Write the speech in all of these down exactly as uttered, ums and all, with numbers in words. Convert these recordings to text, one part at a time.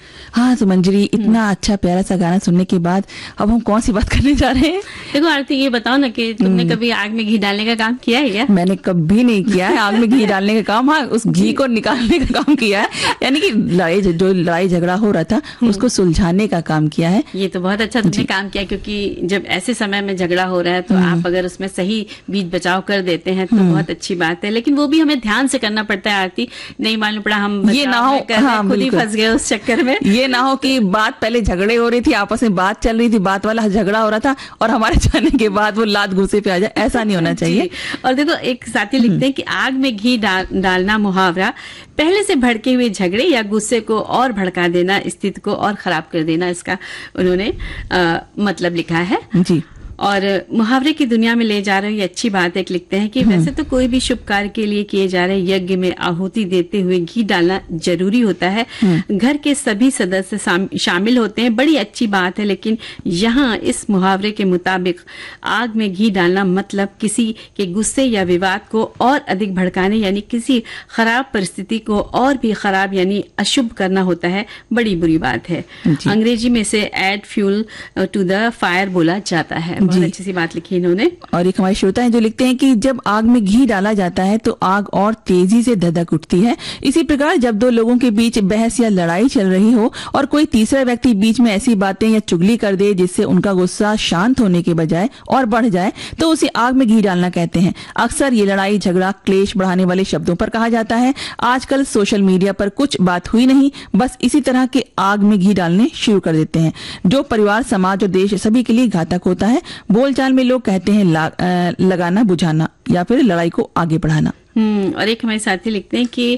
हाँ तो मंजरी, इतना अच्छा प्यारा सा गाना सुनने के बाद अब हम कौन सी बात करने जा रहे हैं? देखो आरती, ये बताओ ना कि तुमने कभी आग में घी डालने का काम किया है क्या? मैंने कभी नहीं किया है आग में घी डालने का काम। हाँ, उस घी को निकालने का काम किया है, यानी कि लड़ाई जो लड़ाई झगड़ा हो रहा था उसको सुलझाने का काम किया है। ये तो बहुत अच्छा तुमने काम किया, क्योंकि जब ऐसे समय में झगड़ा हो रहा है तो आप अगर उसमें सही बीच बचाव कर देते हैं तो बहुत अच्छी बात है। लेकिन वो भी हमें ध्यान से करना पड़ता है आरती, नहीं मालूम पड़ा हम ये ना हो, हाँ, खुद ही फंस गए उस चक्कर में। ये ना हो कि बात पहले झगड़े हो रही थी, आपस में बात चल रही थी, बात वाला झगड़ा हो रहा था और हमारे जाने के बाद वो लात घुसे पे आ जाए, ऐसा नहीं होना चाहिए। और देखो एक साथी लिखते हैं कि आग में घी डाल, डालना मुहावरा पहले से भड़के हुए झगड़े या गुस्से को और भड़का देना, स्थिति को और खराब कर देना, इसका उन्होंने आ, मतलब लिखा है जी। और मुहावरे की दुनिया में ले जा रहे ये अच्छी बात है। लिखते हैं कि वैसे तो कोई भी शुभ कार्य के लिए किए जा रहे यज्ञ में आहुति देते हुए घी डालना जरूरी होता है। घर के सभी सदस्य शामिल होते हैं, बड़ी अच्छी बात है। लेकिन यहाँ इस मुहावरे के मुताबिक आग में घी डालना मतलब किसी के गुस्से या विवाद को और अधिक भड़काने, यानी किसी खराब परिस्थिति को और भी खराब यानी अशुभ करना होता है। बड़ी बुरी बात है। अंग्रेजी में से add fuel to the fire बोला जाता है। बहुत अच्छी सी बात लिखी इन्होंने। और एक हमारे श्रोता हैं जो लिखते हैं कि जब आग में घी डाला जाता है तो आग और तेजी से धधक उठती है। इसी प्रकार जब दो लोगों के बीच बहस या लड़ाई चल रही हो और कोई तीसरा व्यक्ति बीच में ऐसी बातें या चुगली कर दे जिससे उनका गुस्सा शांत होने के बजाय और बढ़ जाए तो उसे आग में घी डालना कहते हैं। अक्सर ये लड़ाई झगड़ा क्लेश बढ़ाने वाले शब्दों पर कहा जाता है। आजकल सोशल मीडिया पर कुछ बात हुई नहीं, बस इसी तरह के आग में घी डालने शुरू कर देते हैं, जो परिवार, समाज और देश सभी के लिए घातक होता है। बोलचाल में लोग कहते हैं ला, लगाना बुझाना या फिर लड़ाई को आगे बढ़ाना। हम्म और एक हमारे साथी लिखते हैं कि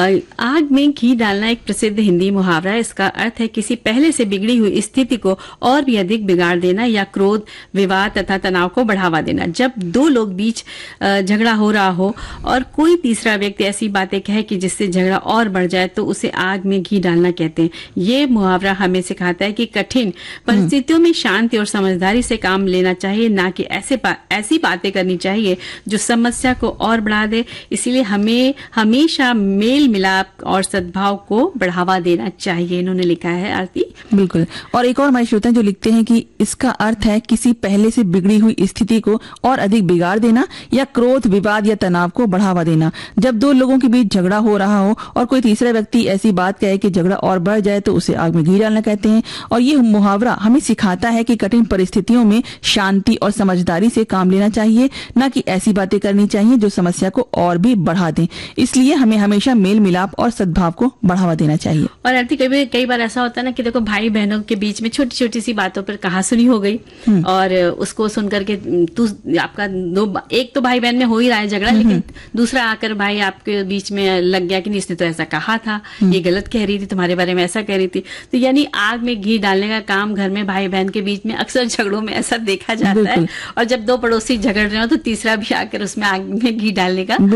आग में घी डालना एक प्रसिद्ध हिंदी मुहावरा है। इसका अर्थ है किसी पहले से बिगड़ी हुई स्थिति को और भी अधिक बिगाड़ देना या क्रोध, विवाद तथा तनाव को बढ़ावा देना। जब दो लोग बीच झगड़ा हो रहा हो और कोई तीसरा व्यक्ति ऐसी बातें कहे कि जिससे झगड़ा और बढ़ जाए तो उसे आग में घी डालना कहते हैं। ये मुहावरा हमें सिखाता है कि कठिन परिस्थितियों में शांति और समझदारी से काम लेना चाहिए, ना कि ऐसे बा, ऐसी बातें करनी चाहिए जो समस्या को और बढ़ा दे। इसीलिए हमें हमेशा मेल मिलाप और सद्भाव को बढ़ावा देना चाहिए, इन्होंने लिखा है आरती। बिल्कुल। और एक और हमारे श्रोता जो लिखते हैं कि इसका अर्थ है किसी पहले से बिगड़ी हुई स्थिति को और अधिक बिगाड़ देना या क्रोध, विवाद या तनाव को बढ़ावा देना। जब दो लोगों के बीच झगड़ा हो रहा हो और कोई तीसरा व्यक्ति ऐसी बात कहे कि झगड़ा और बढ़ जाए तो उसे आग में घी डालना कहते हैं। और ये मुहावरा हमें सिखाता है कि कठिन परिस्थितियों में शांति और समझदारी से काम लेना चाहिए, न कि ऐसी बातें करनी चाहिए जो समस्या को और भी बढ़ा दें। इसलिए हमें हमेशा मेल मिलाप और सद्भाव को बढ़ावा देना चाहिए। और आरती कई कई बार ऐसा होता है ना कि देखो भाई बहनों के बीच में छोटी छोटी सी बातों पर कहासुनी हो गई और उसको सुनकर के तू आपका दो एक तो भाई बहन में हो ही रहा है झगड़ा, लेकिन दूसरा आकर भाई आपके बीच में लग गया कि नहीं इसने तो ऐसा कहा था, ये गलत कह रही थी, तुम्हारे बारे में ऐसा कह रही थी। तो यानी आग में घी डालने का काम घर में भाई बहन के बीच में अक्सर झगड़ों में ऐसा देखा जाता है। और जब दो पड़ोसी झगड़ रहे हो तो तीसरा भी आकर उसमें आग में घी डालने का